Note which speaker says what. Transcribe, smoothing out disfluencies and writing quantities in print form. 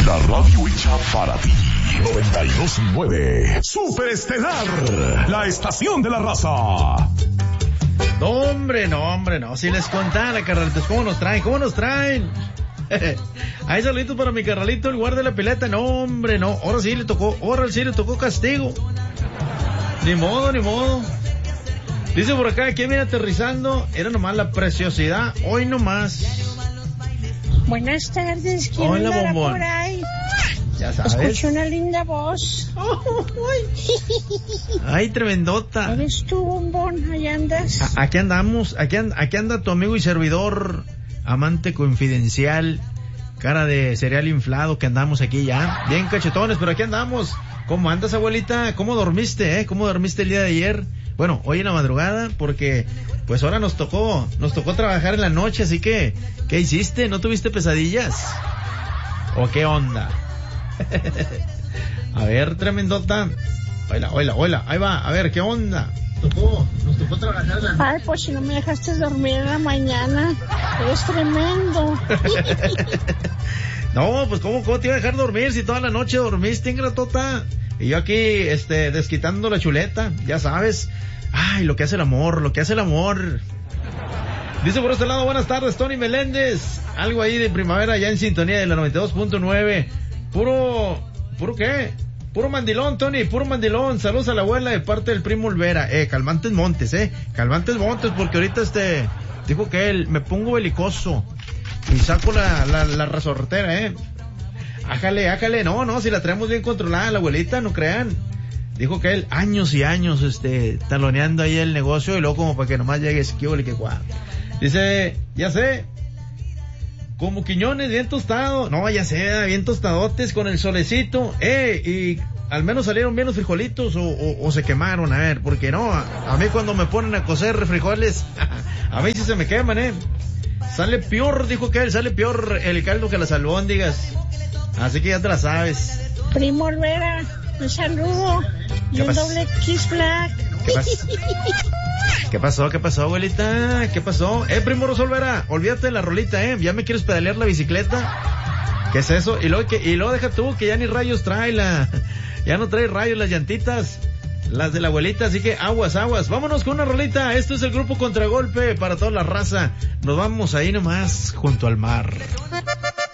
Speaker 1: La radio hecha para ti. 92.9 Superestelar, la estación de la raza.
Speaker 2: No, hombre, no. Si les contara, carnalitos, ¿cómo nos traen? Hay saluditos para mi carnalito, el guarda de la pileta. No, hombre, no. Ahora sí le tocó castigo. Ni modo. Dice por acá, ¿quién viene aterrizando? Era nomás la preciosidad, hoy nomás.
Speaker 3: Buenas tardes, ¿quién
Speaker 2: Hola,
Speaker 3: andará
Speaker 2: bombón.
Speaker 3: por ahí?
Speaker 2: Ya sabes.
Speaker 3: Escucho una linda voz.
Speaker 2: Ay, tremendota.
Speaker 3: ¿Eres tú, bombón? ¿Allá andas?
Speaker 2: Aquí andamos, aquí anda tu amigo y servidor, amante confidencial, cara de cereal inflado, que andamos aquí ya. Bien cachetones, pero aquí andamos. ¿Cómo andas, abuelita? ¿Cómo dormiste, ¿Cómo dormiste el día de ayer? Bueno, hoy en la madrugada, porque pues ahora nos tocó trabajar en la noche, así que, ¿qué hiciste? ¿No tuviste pesadillas? ¿O qué onda? A ver, tremendota. Hola, ahí va, a ver, ¿qué onda? Nos tocó trabajar en la noche.
Speaker 3: Ay, pues si no me dejaste dormir en la mañana, eres tremendo.
Speaker 2: No, pues ¿cómo te iba a dejar dormir si toda la noche dormiste, ingratota? Y yo aquí, desquitando la chuleta, ya sabes. Ay, lo que hace el amor. Dice por este lado, buenas tardes, Tony Meléndez. Algo ahí de primavera ya en sintonía de la 92.9. Puro ¿qué? Puro mandilón, Tony, puro mandilón. Saludos a la abuela de parte del primo Olvera. Calmantes Montes, Calmantes Montes, porque ahorita dijo que él, me pongo belicoso y saco la resortera, Ájale, no, si la traemos bien controlada, la abuelita, no crean. Dijo que él, años y años, taloneando ahí el negocio, y luego como para que nomás llegue esquíbole que cuadro. Dice, ya sé, como Quiñones, bien tostado. No, ya sé, bien tostadotes con el solecito. Y al menos salieron bien los frijolitos o se quemaron, a ver, porque no, a mí cuando me ponen a cocer frijoles, a mí sí se me queman, Sale peor, dijo que él, sale peor el caldo que las albóndigas. Así que ya te la sabes.
Speaker 3: Primo Olvera, un saludo y un doble Kiss Black.
Speaker 2: ¿Qué pasó, abuelita? ¿Qué pasó? Primo Olvera, olvídate de la rolita, ¿Ya me quieres pedalear la bicicleta? ¿Qué es eso? Y luego deja tú que ya ni rayos trae ya no trae rayos las llantitas, las de la abuelita, así que aguas. Vámonos con una rolita. Esto es el grupo Contragolpe para toda la raza. Nos vamos ahí nomás junto al mar.